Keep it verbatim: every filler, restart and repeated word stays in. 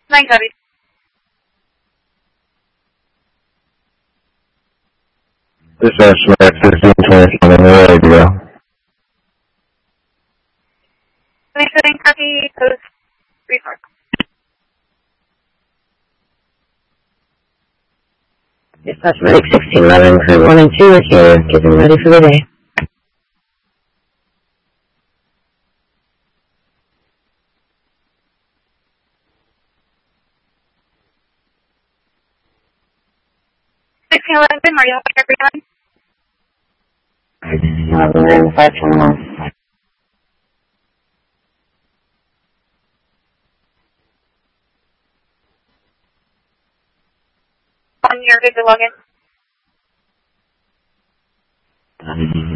nine copy. This is Max fifteen twenty-seven, where are you? twenty-seven copy, post three four. Dispatch Medic sixteen eleven, crew one and two is here, getting ready for the day. sixteen eleven, are you all everyone? eleven, five twenty-one. On your good to log in.